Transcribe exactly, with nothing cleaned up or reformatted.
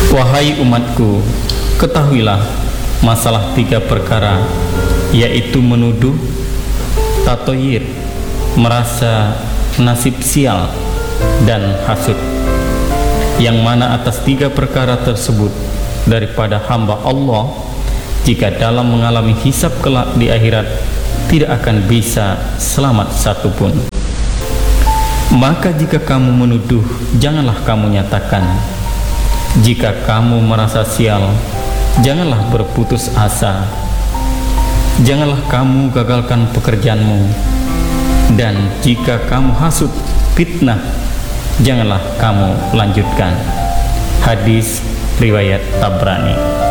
Wahai umatku, ketahuilah masalah tiga perkara, yaitu menuduh, tatoyir, merasa nasib sial, dan hasud. Yang mana atas tiga perkara tersebut daripada hamba Allah, jika dalam mengalami hisab kelak di akhirat tidak akan bisa selamat satupun. Maka jika kamu menuduh, janganlah kamu nyatakan. Jika kamu merasa sial, janganlah berputus asa. Janganlah kamu gagalkan pekerjaanmu. Dan jika kamu hasud, fitnah, janganlah kamu lanjutkan. Hadis riwayat Tabrani.